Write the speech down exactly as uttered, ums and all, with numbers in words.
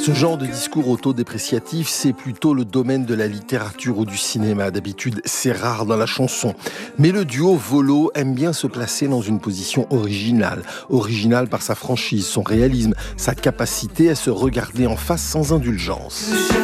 Ce genre de discours autodépréciatif, c'est plutôt le domaine de la littérature ou du cinéma. D'habitude, c'est rare dans la chanson. Mais le duo Volo aime bien se placer dans une position originale. Originale par sa franchise, son réalisme, sa capacité à se regarder en face sans indulgence.